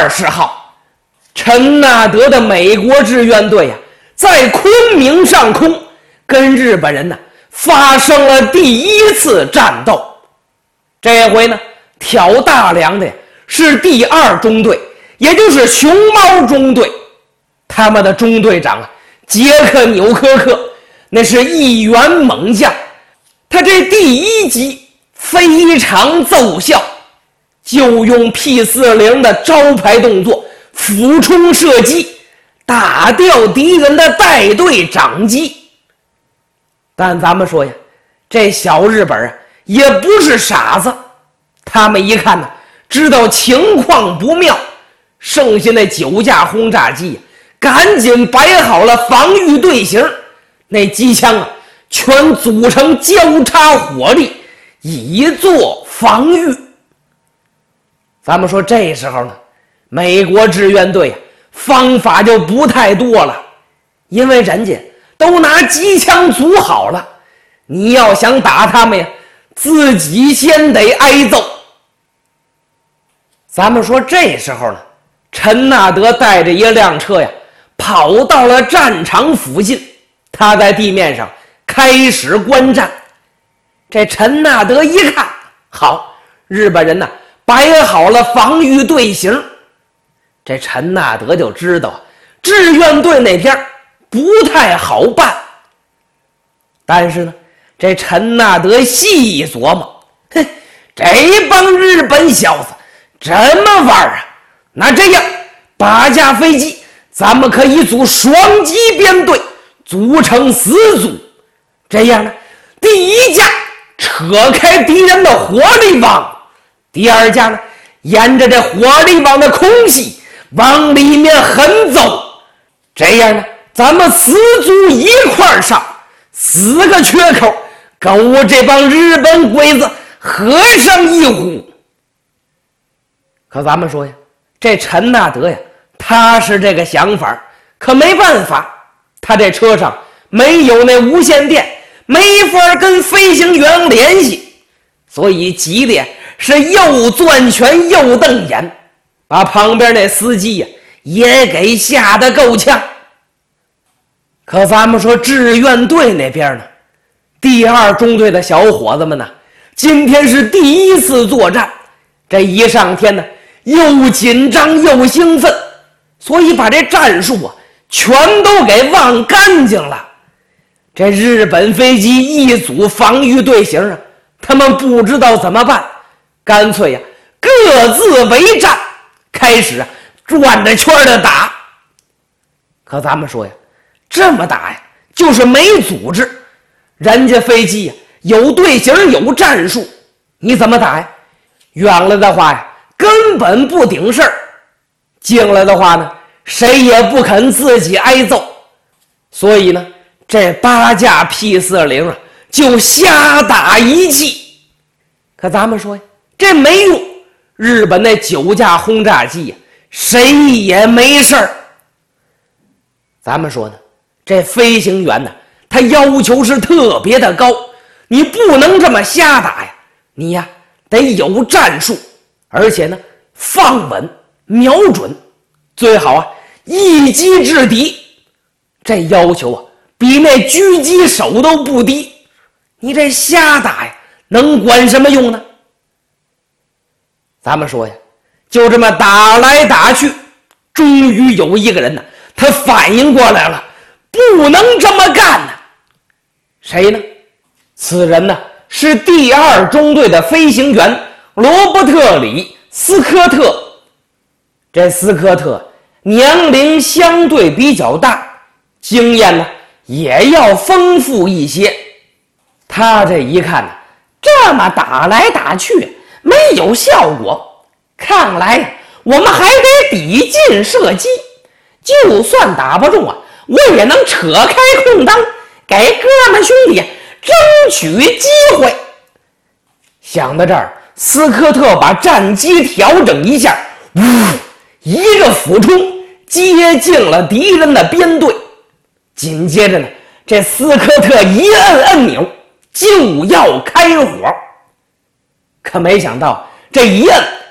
20号，陈纳德的美国志愿队在昆明上空跟日本人发生了第一次战斗。这回挑大梁的是第2中队，也就是熊猫中队。他们的中队长杰克纽科克那是一员猛将，他这第1击非常奏效，就用 P40 的招牌动作俯冲射击，打掉敌人的带队长机。但咱们说这小日本也不是傻子，他们一看知道情况不妙，剩下那9架轰炸机赶紧摆好了防御队形，那机枪全组成交叉火力，以作防御。咱们说这时候美国志愿队方法就不太多了，因为人家都拿机枪组好了，你要想打他们自己先得挨揍。咱们说这时候陈纳德带着一辆车跑到了战场附近，他在地面上开始观战。这陈纳德一看，好，日本人摆好了防御队形，这陈纳德就知道志愿队那边不太好办。但是这陈纳德细一琢磨，这帮日本小子怎么玩那这样8架飞机咱们可以组双机编队，组成4组，这样第1架扯开敌人的火力网，第2架沿着这火力网的空隙往里面横走，这样咱们4组一块上，4个缺口够这帮日本鬼子喝上一壶。可咱们说这陈纳德他是这个想法，可没办法，他这车上没有那无线电，没法跟飞行员联系，所以急的是又攥拳又瞪眼，把旁边那司机也给吓得够呛。可咱们说志愿队那边第2中队的小伙子们今天是第1次作战，这一上天又紧张又兴奋，所以把这战术全都给忘干净了。这日本飞机一组防御队形他们不知道怎么办，干脆各自为战，开始转着圈的打。可咱们说这么打就是没组织，人家飞机有队形有战术，你怎么打远了的话根本不顶事儿，近了的话谁也不肯自己挨揍。所以这8架 P40就瞎打一气。可咱们说这没用，日本那9架轰炸机谁也没事儿。咱们说这飞行员他要求是特别的高，你不能这么瞎打你得有战术，而且放稳瞄准，最好一击制敌。这要求比那狙击手都不低，你这瞎打能管什么用呢？咱们说就这么打来打去，终于有一个人他反应过来了，不能这么干谁呢？此人是第2中队的飞行员罗伯特·李·斯科特。这斯科特年龄相对比较大，经验也要丰富一些。他这一看这么打来打去没有效果，看来我们还得抵近射击，就算打不中我也能扯开空当，给哥们兄弟争取机会。想到这儿，斯科特把战机调整一下，一个俯冲接近了敌人的编队。紧接着这斯科特一摁按钮就要开火，可没想到这一摁